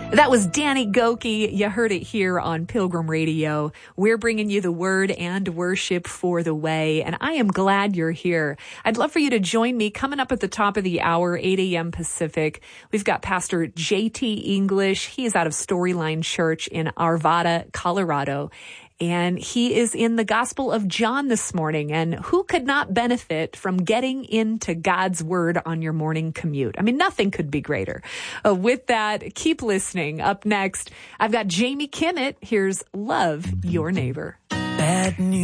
That was Danny Gokey. You heard it here on Pilgrim Radio. We're bringing you the word and worship for the way, and I am glad you're here. I'd love for you to join me coming up at the top of the hour, 8 a.m. Pacific. We've got Pastor J.T. English. He is out of Storyline Church in Arvada, Colorado. And he is in the Gospel of John this morning. And who could not benefit from getting into God's Word on your morning commute? I mean, nothing could be greater. With that, keep listening. Up next, I've got Jamie Kimmett. Here's Love Your Neighbor. Bad news.